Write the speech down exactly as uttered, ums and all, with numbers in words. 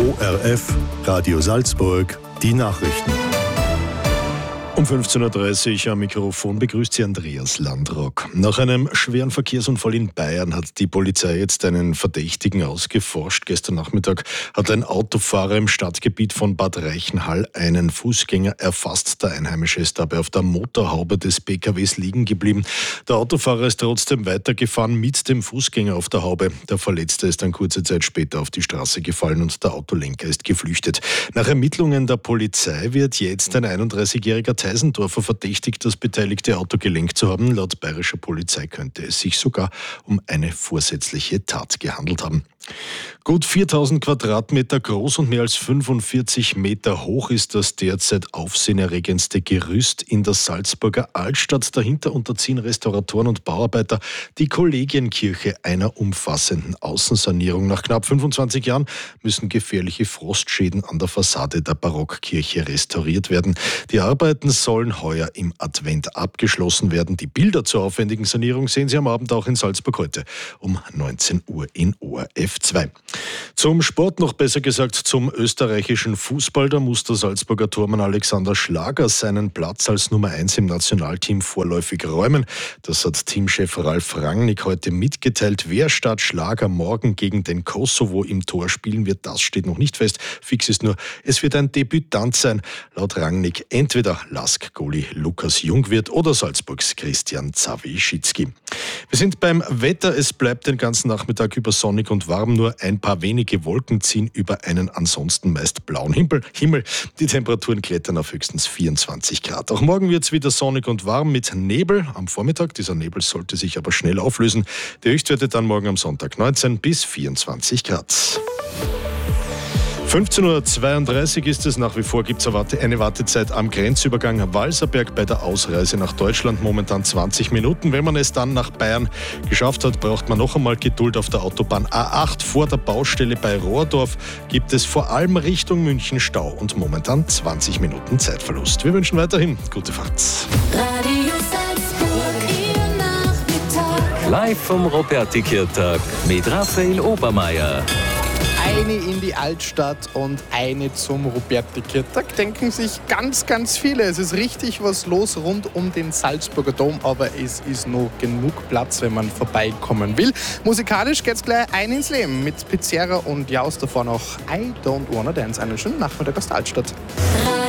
O R F, Radio Salzburg, die Nachrichten. Um fünfzehn Uhr dreißig am Mikrofon begrüßt Sie Andreas Landrock. Nach einem schweren Verkehrsunfall in Bayern hat die Polizei jetzt einen Verdächtigen ausgeforscht. Gestern Nachmittag hat ein Autofahrer im Stadtgebiet von Bad Reichenhall einen Fußgänger erfasst. Der Einheimische ist dabei auf der Motorhaube des P K Ws liegen geblieben. Der Autofahrer ist trotzdem weitergefahren mit dem Fußgänger auf der Haube. Der Verletzte ist dann kurze Zeit später auf die Straße gefallen und der Autolenker ist geflüchtet. Nach Ermittlungen der Polizei wird jetzt ein einunddreißigjähriger Teisendorfer verdächtigt, das beteiligte Auto gelenkt zu haben. Laut bayerischer Polizei könnte es sich sogar um eine vorsätzliche Tat gehandelt haben. Gut viertausend Quadratmeter groß und mehr als fünfundvierzig Meter hoch ist das derzeit aufsehenerregendste Gerüst in der Salzburger Altstadt. Dahinter unterziehen Restauratoren und Bauarbeiter die Kollegienkirche einer umfassenden Außensanierung. Nach knapp fünfundzwanzig Jahren müssen gefährliche Frostschäden an der Fassade der Barockkirche restauriert werden. Die Arbeiten sollen heuer im Advent abgeschlossen werden. Die Bilder zur aufwendigen Sanierung sehen Sie am Abend auch in Salzburg heute um neunzehn Uhr in O R F zwei. Zum Sport, noch besser gesagt zum österreichischen Fußball. Da muss der Salzburger Tormann Alexander Schlager seinen Platz als Nummer eins im Nationalteam vorläufig räumen. Das hat Teamchef Ralf Rangnick heute mitgeteilt. Wer statt Schlager morgen gegen den Kosovo im Tor spielen wird, das steht noch nicht fest. Fix ist nur, es wird ein Debütant sein. Laut Rangnick entweder Lask-Goalie Lukas Jungwirth oder Salzburgs Christian Zawischitzki. Wir sind beim Wetter. Es bleibt den ganzen Nachmittag über sonnig und warm. Nur ein paar wenige Wolken ziehen über einen ansonsten meist blauen Himmel. Himmel. Die Temperaturen klettern auf höchstens vierundzwanzig Grad. Auch morgen wird es wieder sonnig und warm mit Nebel am Vormittag. Dieser Nebel sollte sich aber schnell auflösen. Die Höchstwerte dann morgen am Sonntag neunzehn bis vierundzwanzig Grad. fünfzehn Uhr zweiunddreißig ist es. Nach wie vor gibt es eine Wartezeit am Grenzübergang Walserberg bei der Ausreise nach Deutschland. Momentan zwanzig Minuten. Wenn man es dann nach Bayern geschafft hat, braucht man noch einmal Geduld auf der Autobahn A acht. Vor der Baustelle bei Rohrdorf gibt es vor allem Richtung München Stau und momentan zwanzig Minuten Zeitverlust. Wir wünschen weiterhin gute Fahrt. Radio Salzburg, Ihr Nachmittag. Live vom Roberti-Kirtag mit Raphael Obermeier. Eine in die Altstadt und eine zum Roberti-Kirtag, denken sich ganz, ganz viele. Es ist richtig was los rund um den Salzburger Dom, aber es ist noch genug Platz, wenn man vorbeikommen will. Musikalisch geht's gleich ein ins Leben mit Pizzerra und Jaus, davor noch I Don't Wanna Dance. Einen schönen Nachmittag aus der Altstadt.